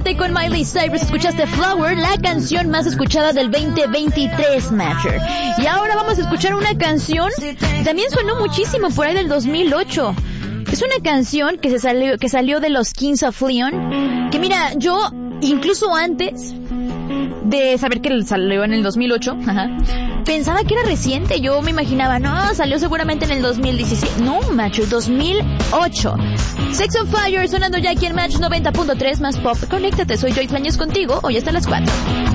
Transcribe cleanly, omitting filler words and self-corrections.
Quédate con Miley Cyrus. Escuchaste Flower, la canción más escuchada del 2023, Matcher. Y ahora vamos a escuchar una canción que también sonó muchísimo por ahí del 2008. Es una canción que salió de los Kings of Leon. Que mira, yo incluso antes de saber que salió en el 2008, pensaba que era reciente. Yo me imaginaba, no, salió seguramente en el 2017. No, macho, 2008. Sex on Fire sonando ya aquí en Match 90.3 más pop. Conéctate, soy Joy Flañez contigo, hoy hasta las 4.